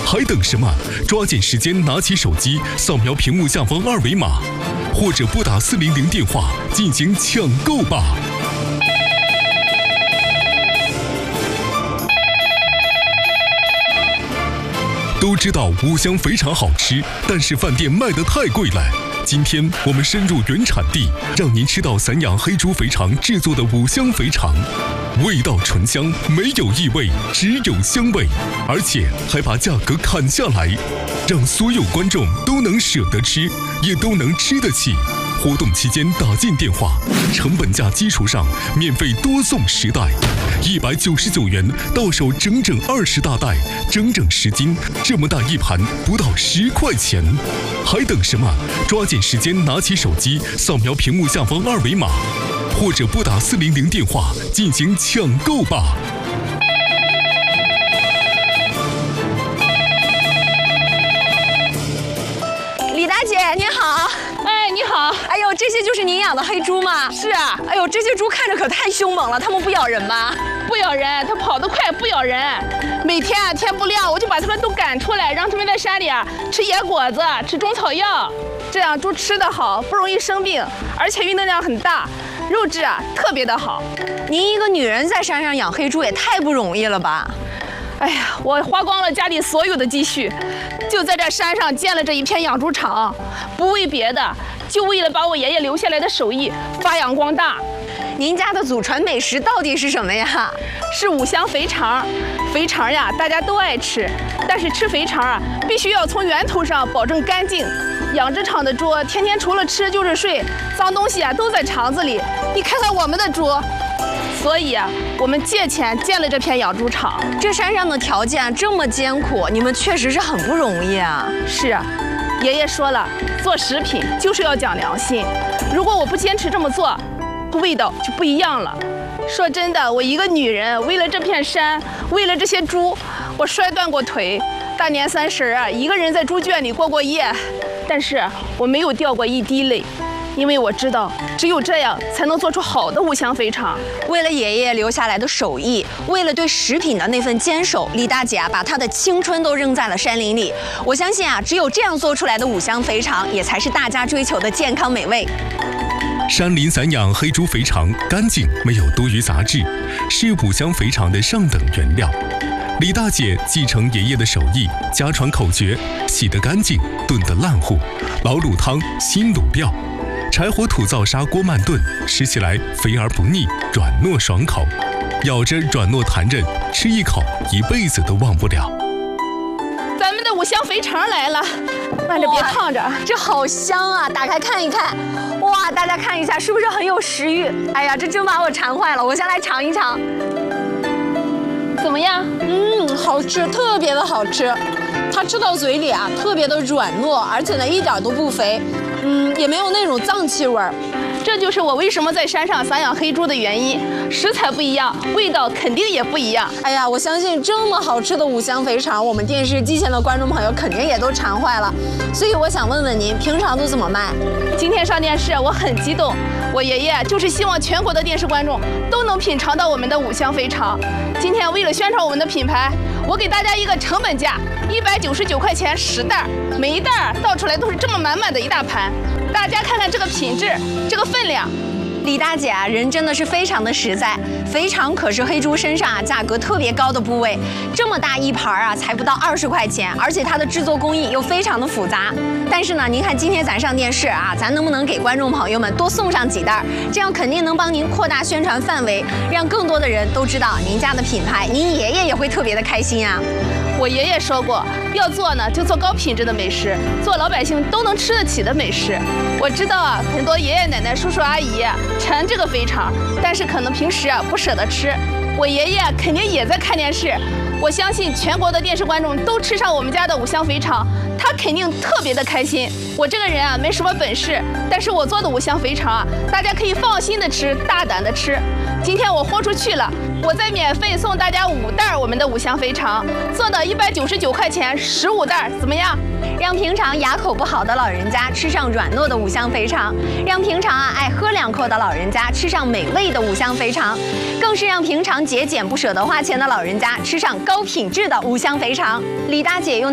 还等什么？抓紧时间拿起手机，扫描屏幕下方2维码，或者拨打400电话进行抢购吧。都知道五香肥肠好吃，但是饭店卖得太贵了。今天我们深入原产地，让您吃到散养黑猪肥肠制作的五香肥肠，味道醇香，没有异味，只有香味，而且还把价格砍下来，让所有观众都能舍得吃，也都能吃得起。活动期间打进电话，成本价基础上免费多送10袋，199元到手整整20大袋，整整10斤，这么大一盘不到10块钱，还等什么？抓紧时间拿起手机，扫描屏幕下方2维码，或者拨打400电话进行抢购吧。 李大姐您好。 哎，你好！ 哎呦，这些就是您养的黑猪吗？ 是啊。 哎呦，这些猪看着可太凶猛了，它们不咬人吗？ 不咬人，它跑得快，不咬人。每天天不亮我就把它们都赶出来，让它们在山里吃野果子，吃中草药，这样猪吃得好，不容易生病，而且运动量很大，肉质特别的好。 您一个女人在山上养黑猪也太不容易了吧？ 哎呀，我花光了家里所有的积蓄，就在这山上建了这一片养猪场，不为别的，就为了把我爷爷留下来的手艺发扬光大。 您家的祖传美食到底是什么呀？ 是五香肥肠。肥肠呀，大家都爱吃，但是吃肥肠必须要从源头上保证干净。养殖场的猪天天除了吃就是睡，脏东西都在肠子里。你看看我们的猪。所以我们借钱建了这片养猪场。 这山上的条件这么艰苦，你们确实是很不容易啊。 是啊，爷爷说了，做食品就是要讲良心。如果我不坚持这么做，味道就不一样了。说真的，我一个女人为了这片山，为了这些猪，我摔断过腿。大年30一个人在猪圈里过过夜，但是我没有掉过一滴泪。因为我知道，只有这样才能做出好的五香肥肠。 为了爷爷留下来的手艺，为了对食品的那份坚守，李大姐把她的青春都扔在了山林里。我相信只有这样做出来的五香肥肠，也才是大家追求的健康美味。 山林散养黑猪肥肠干净，没有多余杂质，是五香肥肠的上等原料。李大姐继承爷爷的手艺，家传口诀：洗得干净，炖得烂糊，老卤汤，新卤料。柴火土灶砂锅慢炖，吃起来肥而不腻，软糯爽口，咬着软糯弹韧，吃一口一辈子都忘不了。 咱们的五香肥肠来了，慢着别烫着， 这好香啊！打开看一看，哇，大家看一下，是不是很有食欲？哎呀，这真把我馋坏了，我先来尝一尝。 怎么样？ 好吃，特别的好吃。它吃到嘴里特别的软糯，而且呢一点都不肥，也没有那种脏气味儿。 这就是我为什么在山上散养黑猪的原因，食材不一样，味道肯定也不一样。 哎呀，我相信这么好吃的五香肥肠，我们电视机前的观众朋友肯定也都馋坏了。所以我想问问您，平常都怎么卖？ 今天上电视，我很激动。我爷爷就是希望全国的电视观众都能品尝到我们的五香肥肠。今天为了宣传我们的品牌，我给大家一个成本价，199块钱10袋，每一袋倒出来都是这么满满的一大盘。大家看看这个品质，这个分量。 李大姐人真的是非常的实在，肥肠可是黑猪身上价格特别高的部位，这么大一盘才不到20块钱，而且它的制作工艺又非常的复杂。但是呢，您看今天咱上电视咱能不能给观众朋友们多送上几袋？这样肯定能帮您扩大宣传范围，让更多的人都知道您家的品牌，您爷爷也会特别的开心啊。 我爷爷说过，要做呢就做高品质的美食，做老百姓都能吃得起的美食。我知道很多爷爷奶奶、叔叔阿姨馋这个肥肠，但是可能平时不舍得吃。我爷爷肯定也在看电视，我相信全国的电视观众都吃上我们家的五香肥肠，他肯定特别的开心。我这个人没什么本事，但是我做的五香肥肠大家可以放心的吃，大胆的吃。今天我豁出去了，我再免费送大家5袋我们的五香肥肠，做的199块钱15袋，怎么样？ 让平常牙口不好的老人家吃上软糯的五香肥肠，让平常爱喝2口的老人家吃上美味的五香肥肠，更是让平常节俭不舍得花钱的老人家吃上高品质的五香肥肠。李大姐用